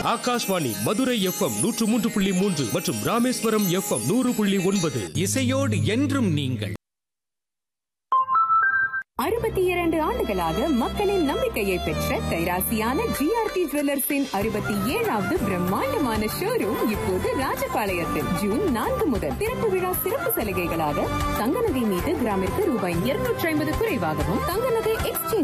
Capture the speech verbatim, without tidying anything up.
Akashvani Madurai FM நூற்று மூன்று புள்ளி மூன்று மற்றும் ராமேஸ்வரம் எஃப்எம் நூறு புள்ளி ஒன்பது. இசையோடு என்றும் நீங்கள். அறுபத்தி இரண்டு ஆண்டுகளாக மக்களின் நம்பிக்கையை பெற்ற கைராசியான ஜிஆர்டி ஜுவல்லர்ஸின் அறுபத்தி ஏழாவது பிரம்மாண்டமான ஷோரூம் இப்போது ராஜபாளையத்தில் ஜூன் நான்கு முதல் திறப்பு விழா சிறப்பு சலுகைகளாக தங்க நகை மீது கிராமிற்கு ரூபாய் இருநூற்றி ஐம்பது குறைவாகவும் தங்க நகை எக்ஸ்சேஞ்ச்